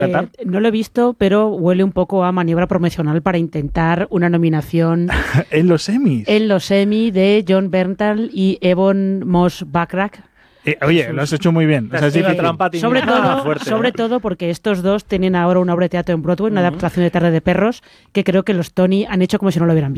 No lo he visto, pero huele un poco a maniobra promocional para intentar una nominación en los Emmys. En los Emmy de John Bernthal y Ebon Moss-Backrack. Oye, lo has hecho muy bien. O sea, sobre todo porque estos dos tienen ahora una obra de teatro en Broadway, una adaptación de Tarde de Perros, que creo que los Tony han hecho como si no lo hubieran visto.